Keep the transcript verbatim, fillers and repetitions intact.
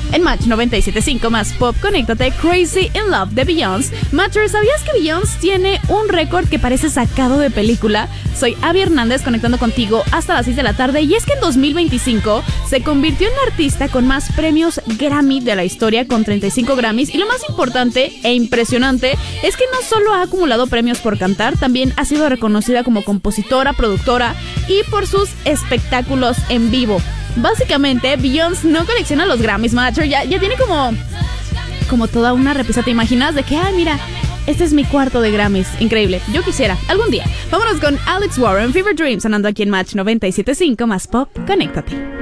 En Match noventa y siete punto cinco más pop, conéctate, Crazy in Love de Beyoncé. Matcher, ¿sabías que Beyoncé tiene un récord que parece sacado de película? Soy Abby Hernández conectando contigo hasta las seis de la tarde y es que en dos mil veinticinco se convirtió en la artista con más premios Grammy de la historia con treinta y cinco Grammys y lo más importante e impresionante es que no solo ha acumulado premios por cantar, también ha sido reconocida como compositora, productora y por sus espectáculos en vivo. Básicamente, Beyoncé no colecciona los Grammys, Matcher, ya, ya tiene como, como toda una repisa, ¿te imaginas? De que, ah, mira, este es mi cuarto de Grammys. Increíble, yo quisiera, algún día. Vámonos con Alex Warren, Fever Dreams, sonando aquí en Match noventa y siete punto cinco más pop, conéctate.